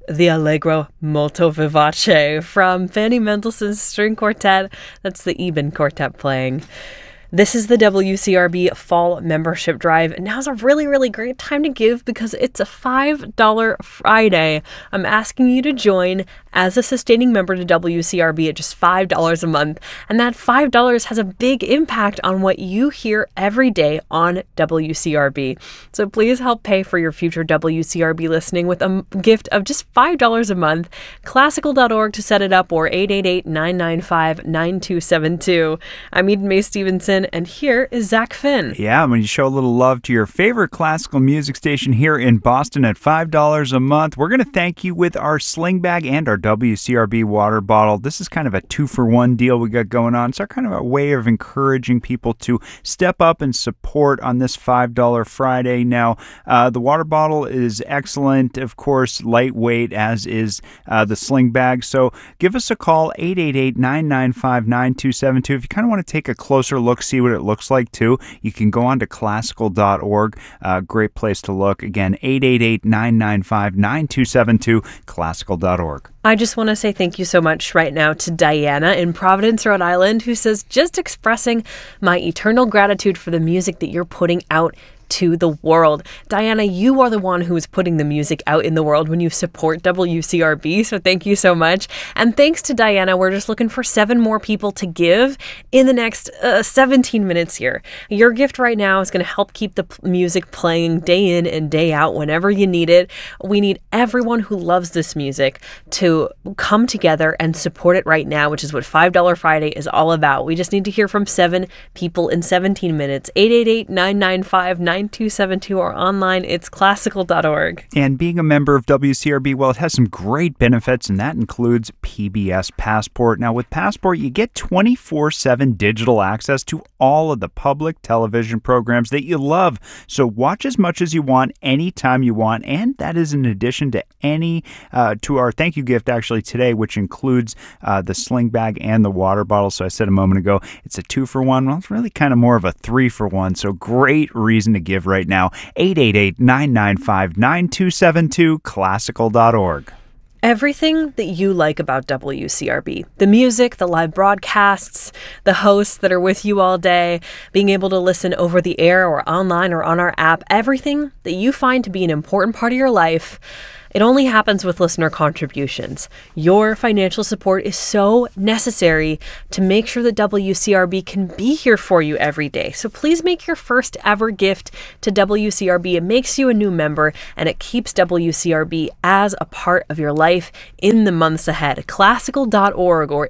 the Allegro molto vivace from Fanny Mendelssohn's String Quartet. That's the Eben Quartet playing. This is the WCRB Fall Membership Drive. Now's a really, really great time to give because it's a $5 Friday. I'm asking you to join as a sustaining member to WCRB at just $5 a month. And that $5 has a big impact on what you hear every day on WCRB. So please help pay for your future WCRB listening with a gift of just $5 a month. Classical.org to set it up, or 888-995-9272. I'm Eden Mae Stevenson, and here is Zach Finn. Yeah, when you show a little love to your favorite classical music station here in Boston at $5 a month, we're going to thank you with our sling bag and our WCRB water bottle. This is kind of a 2-for-1 deal we got going on. It's our kind of a way of encouraging people to step up and support on this $5 Friday. Now, the water bottle is excellent, of course, lightweight, as is the sling bag. So give us a call, 888-995-9272. If you kind of want to take a closer look, see what it looks like too, you can go on to classical.org. Great place to look. Again, 888-995-9272, classical.org. I just want to say thank you so much right now to Diana in Providence, Rhode Island, who says, just expressing my eternal gratitude for the music that you're putting out to the world. Diana, you are the one who is putting the music out in the world when you support WCRB, so thank you so much. And thanks to Diana, we're just looking for 7 more people to give in the next 17 minutes here. Your gift right now is going to help keep the music playing day in and day out whenever you need it. We need everyone who loves this music to come together and support it right now, which is what $5 Friday is all about. We just need to hear from 7 people in 17 minutes. 888-995-9272 or online, it's classical.org. And being a member of WCRB, well, it has some great benefits, and that includes PBS Passport. Now, with Passport, you get 24/7 digital access to all of the public television programs that you love. So watch as much as you want, anytime you want, and that is in addition to to our thank you gift actually today, which includes the sling bag and the water bottle. So I said a moment ago, it's a 2-for-1. Well, it's really kind of more of a 3-for-1. So great reason to give right now. 888-995-9272, classical.org. Everything that you like about WCRB, the music, the live broadcasts, the hosts that are with you all day, being able to listen over the air or online or on our app, everything that you find to be an important part of your life, it only happens with listener contributions. Your financial support is so necessary to make sure that WCRB can be here for you every day. So please make your first ever gift to WCRB. It makes you a new member, and it keeps WCRB as a part of your life in the months ahead. Classical.org or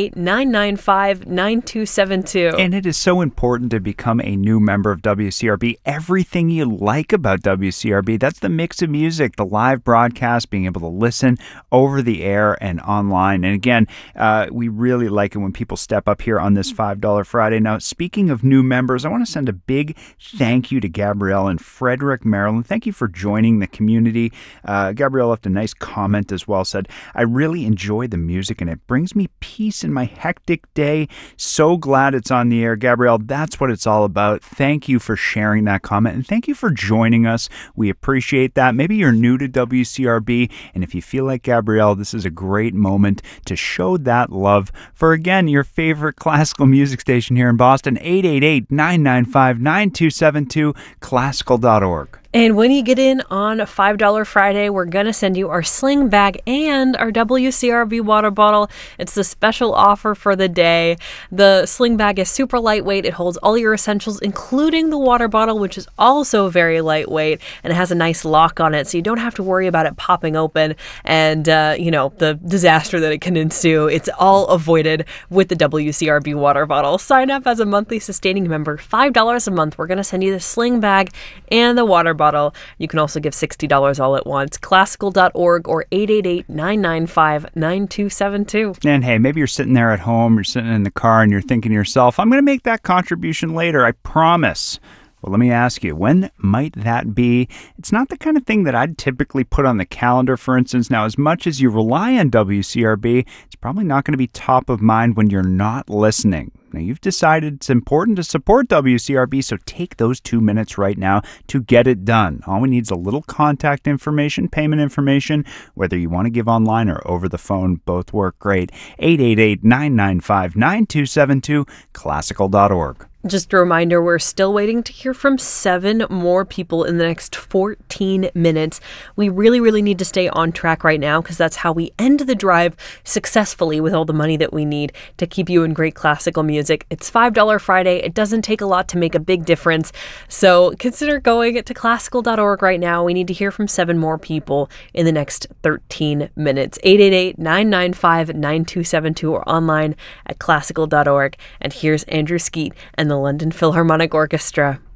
888-995-9272. And it is so important to become a new member of WCRB. Everything you like about WCRB, that's the mix of music, the live broadcast, being able to listen over the air and online. And again, we really like it when people step up here on this $5 Friday. Now, speaking of new members, I want to send a big thank you to Gabrielle in Frederick, Maryland. Thank you for joining the community. Gabrielle left a nice comment as well, said, I really enjoy the music and it brings me peace in my hectic day. So glad it's on the air. Gabrielle, that's what it's all about. Thank you for sharing that comment, and thank you for joining us. We appreciate that. Maybe you're new to WCRB, and if you feel like Gabrielle, this is a great moment to show that love for, again, your favorite classical music station here in Boston. 888-995-9272, classical.org. And when you get in on $5 Friday, we're going to send you our sling bag and our WCRB water bottle. It's the special offer for the day. The sling bag is super lightweight. It holds all your essentials, including the water bottle, which is also very lightweight, and it has a nice lock on it, so you don't have to worry about it popping open and, the disaster that it can ensue. It's all avoided with the WCRB water bottle. Sign up as a monthly sustaining member, $5 a month. We're going to send you the sling bag and the water bottle. You can also give $60 all at once. Classical.org or 888-995-9272. And hey, maybe you're sitting there at home, you're sitting in the car, and you're thinking to yourself, I'm going to make that contribution later, I promise. Well, let me ask you, when might that be? It's not the kind of thing that I'd typically put on the calendar, for instance. Now, as much as you rely on WCRB, it's probably not going to be top of mind when you're not listening. Now, you've decided it's important to support WCRB, so take those 2 minutes right now to get it done. All we need is a little contact information, payment information, whether you want to give online or over the phone. Both work great. 888-995-9272, classical.org. Just a reminder, we're still waiting to hear from 7 more people in the next 14 minutes. We really need to stay on track right now because that's how we end the drive successfully with all the money that we need to keep you in great classical music. It's $5 Friday. It doesn't take a lot to make a big difference. So consider going to classical.org right now. We need to hear from 7 more people in the next 13 minutes. 888-995-9272 or online at classical.org. And here's Andrew Skeet and the London Philharmonic Orchestra.